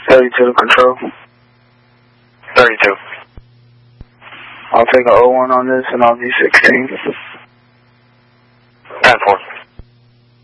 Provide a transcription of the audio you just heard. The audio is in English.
32 control. 32. I'll take an 01 on this and I'll be 16.